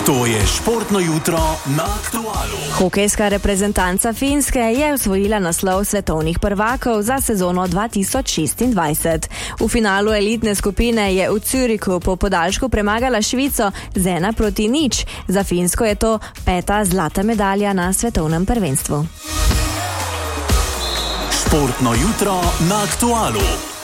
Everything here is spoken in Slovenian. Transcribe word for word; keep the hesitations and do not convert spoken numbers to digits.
To je športno jutro na Aktualu. Hokejska reprezentanca Finske je osvojila naslov svetovnih prvakov za sezono dva tisoč šestindvajset. V finalu elitne skupine je v Zürichu po podaljšku premagala Švico z ena proti nič. Za Finsko je to peta zlata medalja na svetovnem prvenstvu. Športno jutro na Aktualu.